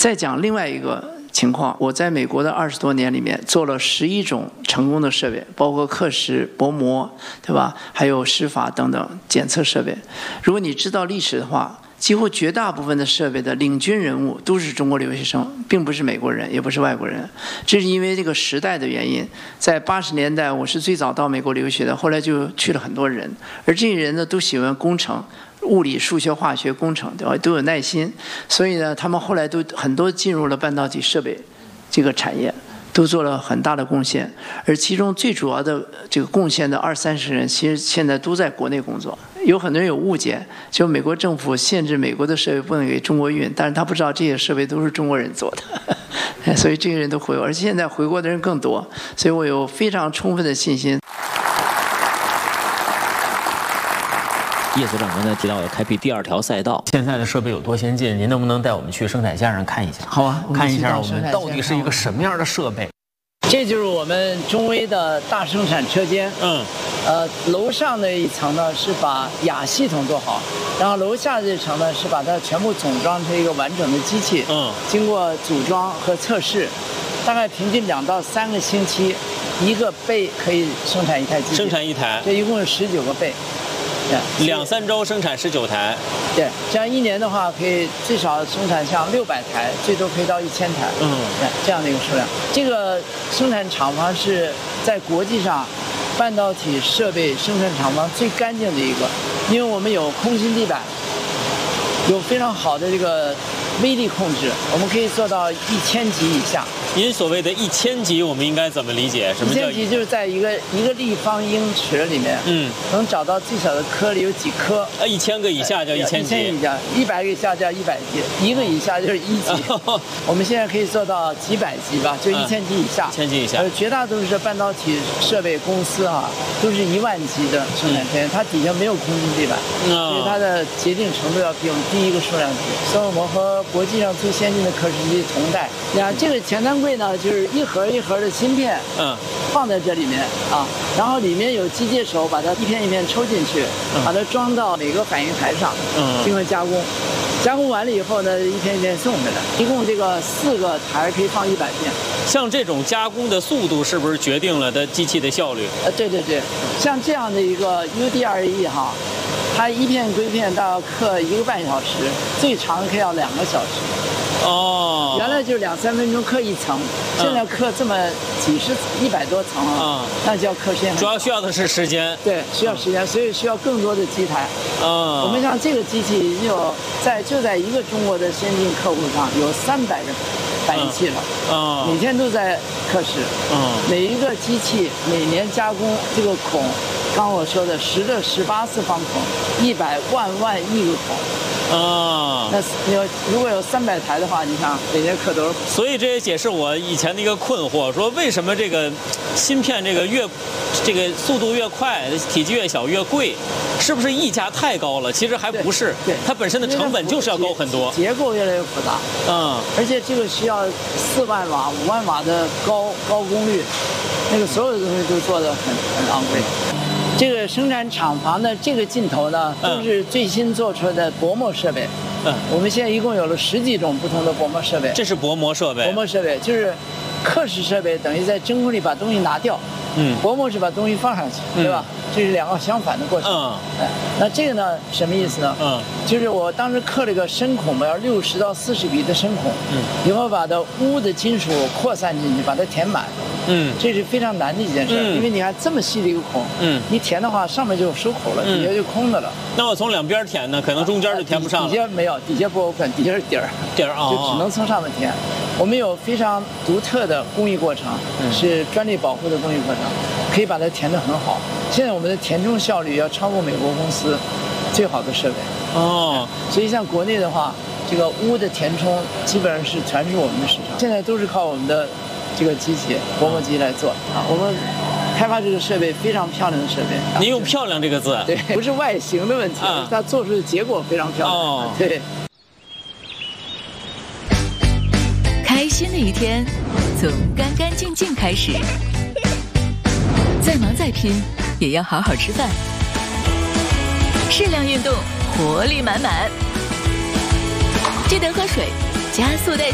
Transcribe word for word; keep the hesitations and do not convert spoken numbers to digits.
再讲另外一个情况，我在美国的二十多年里面做了十一种成功的设备，包括刻蚀、薄膜，对吧？还有施法等等检测设备。如果你知道历史的话，几乎绝大部分的设备的领军人物都是中国留学生，并不是美国人，也不是外国人。这是因为这个时代的原因。在八十年代，我是最早到美国留学的，后来就去了很多人，而这些人呢，都喜欢工程。物理、数学、化学、工程，对吧？都有耐心，所以呢，他们后来都很多进入了半导体设备这个产业，都做了很大的贡献。而其中最主要的这个贡献的二三十人，其实现在都在国内工作。有很多人有误解，就美国政府限制美国的设备不能给中国运，但是他不知道这些设备都是中国人做的，所以这些人都回国，而且现在回国的人更多，所以我有非常充分的信心。 叶所长刚才提到要开辟第二条赛道， 现在的设备有多先进？您能不能带我们去生产线上看一下？ 好啊， 看一下我们到底是一个什么样的设备？ 这就是我们中微的大生产车间。嗯，呃，楼上的一层呢是把亚系统做好，然后楼下这一层呢是把它全部总装成一个完整的机器。嗯，经过组装和测试，大概平均两到三个星期，一个倍可以生产一台机器。 生产一台， 这一共是十九个倍。 两三周生产十九台， 对，这样一年的话，可以最少生产像六百台，最多可以到一千台，嗯，这样的一个数量。这个生产厂房是在国际上半导体设备生产厂房最干净的一个，因为我们有空心地板，有非常好的这个微粒控制，我们可以做到一千级以下。 您所谓的一千级，我们应该怎么理解？什么叫一千级？就是在一个一个立方英尺里面，嗯，能找到最小的颗粒有几颗？ 呃，一千个以下叫一千级， 一千以下，一百个以下叫一百级，一个以下就是一级。我们现在可以做到几百级吧，就一千级以下。 一千级以下。 而绝大多数半导体设备公司啊，都是一万级的生产线，它底下没有空心地板，所以它的洁净程度要比我们低一个数量级。所以我们和国际上最先进的刻蚀机同代。你看这个前端柜呢，就是一盒一盒的芯片，嗯，放在这里面啊，然后里面有机械手把它一片一片抽进去，把它装到每个反应台上，嗯，经过加工，加工完了以后呢，一片一片送回来，一共这个四个台可以放一百片。 像这种加工的速度是不是决定了它机器的效率？ 呃，对对对，像这样的一个 U D 二 E 哈，它一片归片大概刻一个半小时，最长可以要两个小时。哦，原来就两三分钟刻一层，现在刻这么几十、一百多层啊，那叫刻线。 主要需要的是时间， 对，需要时间，所以需要更多的机台。嗯，我们像这个机器已经有在就在一个中国的先进客户上有三百个反应器了，嗯，每天都在刻蚀，嗯，每一个机器每年加工这个孔，刚我说的十的十八次方孔，一百万万亿个孔。啊，那有如果有三百台的话，你想每天刻多少？ 所以这也解释我以前的一个困惑，说为什么这个芯片这个越这个速度越快，体积越小越贵，是不是溢价太高了？其实还不是，对，它本身的成本就是要高很多， 结构越来越复杂，嗯，而且这个需要四万瓦、五万瓦的高高功率，那个所有的东西都做得很很昂贵。这个生产厂房的这个镜头呢，都是最新做出来的薄膜设备。嗯，我们现在一共有了十几种不同的薄膜设备。 这是薄膜设备。 薄膜设备就是刻蚀设备，等于在真空里把东西拿掉。嗯，薄膜是把东西放上去，对吧？这是两个相反的过程。嗯，哎，那这个呢，什么意思呢？嗯，就是我当时刻了一个深孔，要六十到四十米的深孔，嗯，以后把它钨的金属扩散进去，把它填满。嗯，这是非常难的一件事，因为你看这么细的一个孔，嗯，你填的话，上面就有收口了，底下就空的了。 那我从两边填呢，可能中间就填不上了。 底下没有，底下不 open， 底下是底儿， 底儿啊， 就只能从上面填。我们有非常独特的工艺过程，是专利保护的工艺过程，可以把它填得很好。现在我们的填充效率要超过美国公司最好的设备哦。所以像国内的话，这个钨的填充基本上是全是我们的市场，现在都是靠我们的这个机器薄膜机来做啊。我们开发这个设备非常漂亮的设备。 您用“漂亮”这个字， 对，不是外形的问题，嗯、它做出的结果非常漂亮。哦，对。 开心的一天，从干干净净开始。再忙再拼，也要好好吃饭。适量运动，活力满满。记得喝水，加速代谢。